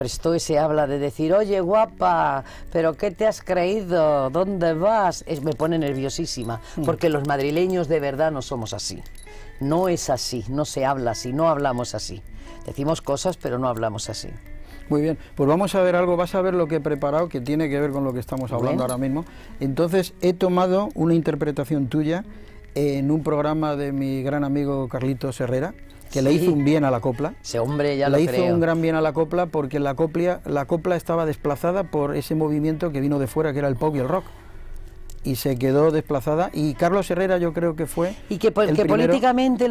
Esto se habla de decir, oye guapa, pero ¿qué te has creído? ¿Dónde vas? Me pone nerviosísima, porque los madrileños de verdad no somos así. No es así, no se habla así, no hablamos así. Decimos cosas, pero no hablamos así. Muy bien, pues vamos a ver algo, vas a ver lo que he preparado que tiene que ver con lo que estamos hablando ahora mismo. Entonces he tomado una interpretación tuya en un programa de mi gran amigo Carlitos Herrera, que le hizo un bien a la copla. Ese hombre ya le lo hizo creo. un gran bien a la copla porque la copla estaba desplazada por ese movimiento que vino de fuera, que era el pop y el rock. Y se quedó desplazada, y Carlos Herrera yo creo que fue y que políticamente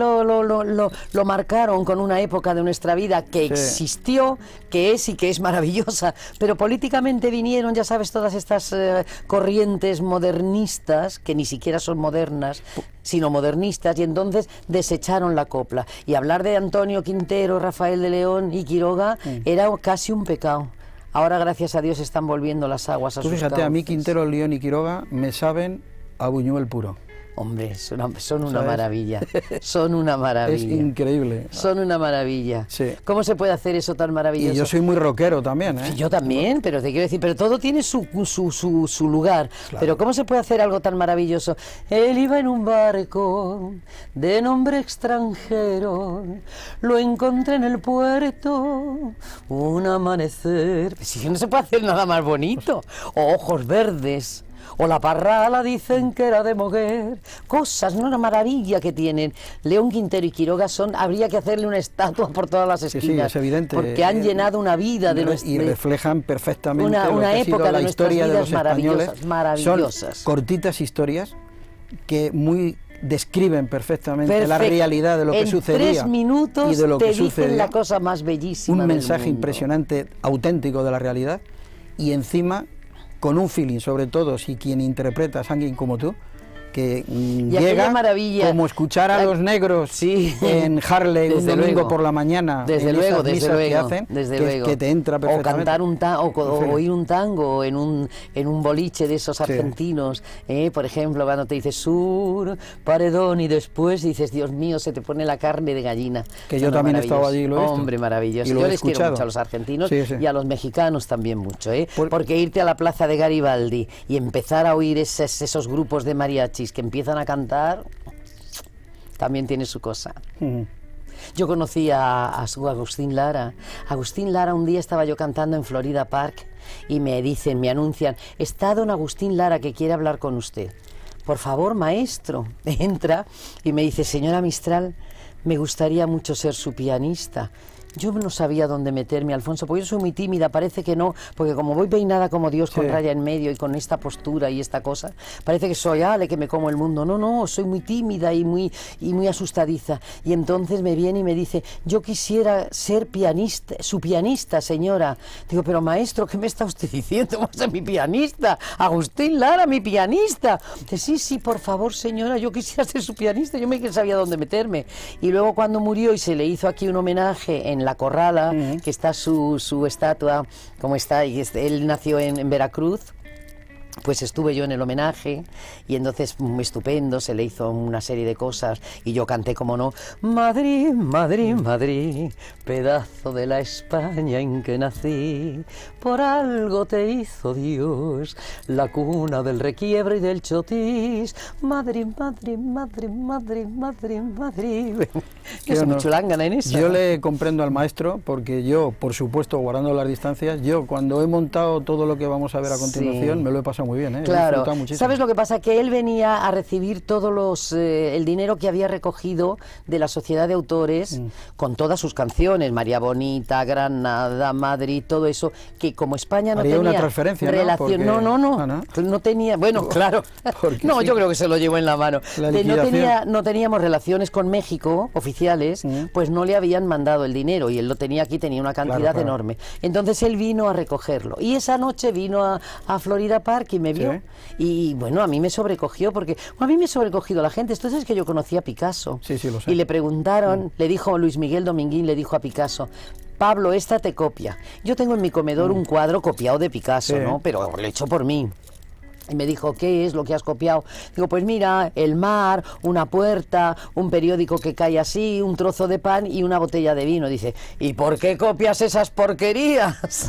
lo marcaron con una época de nuestra vida que existió, que es y que es maravillosa, pero políticamente vinieron, ya sabes, todas estas corrientes modernistas, que ni siquiera son modernas, sino modernistas, y entonces desecharon la copla, y hablar de Antonio Quintero, Rafael de León y Quiroga era casi un pecado. Ahora, gracias a Dios, están volviendo las aguas a sus cauces. Fíjate, a mí Quintero, León y Quiroga me saben a Buñuel puro. Hombre, son una maravilla, son una maravilla. Es increíble. Son una maravilla. Sí. ¿Cómo se puede hacer eso tan maravilloso? Y yo soy muy rockero también, ¿eh? Yo también, pero te quiero decir, pero todo tiene su lugar. Claro. Pero ¿cómo se puede hacer algo tan maravilloso? Él iba en un barco de nombre extranjero, lo encontré en el puerto, un amanecer. Si no se puede hacer nada más bonito. O ojos verdes. O la parrala dicen que era de Moguer. Cosas, ¿no? Una maravilla que tienen. León, Quintero y Quiroga habría que hacerle una estatua por todas las esquinas. Sí, es evidente. Porque han llenado una vida de nuestra... Y reflejan perfectamente una época de nuestras vidas de los españoles. Maravillosas. Son cortitas historias que muy describen perfectamente la realidad de lo que sucedía. En 3 minutos y de lo te que dicen sucedía. la cosa más bellísima Un mensaje del mundo. impresionante, auténtico de la realidad, y encima con un feeling, sobre todo si quien interpreta es alguien como tú, que llega como escuchar a los negros en Harley un domingo por la mañana, desde luego, que hacen, que te entra perfectamente. O cantar un tango, o oír un tango en un boliche de esos argentinos, por ejemplo, cuando te dices sur, paredón, y después dices, Dios mío, se te pone la carne de gallina. Que yo también he estado allí y lo he visto. Hombre, maravilloso. Yo les quiero mucho a los argentinos y a los mexicanos también mucho, porque irte a la plaza de Garibaldi y empezar a oír esos grupos de mariachi que empiezan a cantar, también tiene su cosa. Yo conocí a su Agustín Lara. Agustín Lara, un día estaba yo cantando en Florida Park y me anuncian, está don Agustín Lara que quiere hablar con usted. Por favor, maestro. Entra y me dice, señora Mistral, me gustaría mucho ser su pianista. Yo no sabía dónde meterme, Alfonso, porque yo soy muy tímida, parece que no, porque como voy peinada como Dios, con raya en medio y con esta postura y esta cosa, parece que soy que me como el mundo. No, soy muy tímida y muy asustadiza. Y entonces me viene y me dice, yo quisiera ser pianista, su pianista, señora. Digo, pero maestro, ¿qué me está usted diciendo? ¿Cómo es mi pianista? Agustín Lara, mi pianista. Dice, sí, por favor, señora, yo quisiera ser su pianista. Yo me sabía dónde meterme. Y luego cuando murió y se le hizo aquí un homenaje en La Corrala, que está su estatua, como está, y él nació en Veracruz, pues estuve yo en el homenaje y entonces estupendo, se le hizo una serie de cosas y yo canté, como no, Madrid, Madrid, Madrid, pedazo de la España en que nací, por algo te hizo Dios, la cuna del requiebro y del chotis, Madrid, Madrid, Madrid, Madrid, Madrid, Madrid. Yo soy muy chulangana en eso. Yo le comprendo al maestro porque yo, por supuesto, guardando las distancias, yo cuando he montado todo lo que vamos a ver a continuación, me lo he pasado muy bien, Claro, ¿sabes lo que pasa? Que él venía a recibir todos el dinero que había recogido de la Sociedad de Autores con todas sus canciones, María Bonita, Granada, Madrid, todo eso, que como España no tenía una transferencia, relación, no tenía, bueno, claro, no, yo creo que se lo llevó en la mano, no teníamos relaciones con México oficiales, pues no le habían mandado el dinero y él lo tenía aquí, tenía una cantidad enorme, entonces él vino a recogerlo y esa noche vino a Florida Park y me vio. Y bueno, a mí me sobrecogió porque a mí me ha sobrecogido la gente. Entonces es que yo conocí a Picasso lo sé. Y le preguntaron, le dijo Luis Miguel Dominguín, le dijo a Picasso, Pablo, esta te copia. Yo tengo en mi comedor un cuadro copiado de Picasso, ¿no? Pero lo he hecho por mí. Y me dijo, ¿qué es lo que has copiado? Digo, pues mira, el mar, una puerta, un periódico que cae así, un trozo de pan y una botella de vino. Dice, ¿y por qué copias esas porquerías?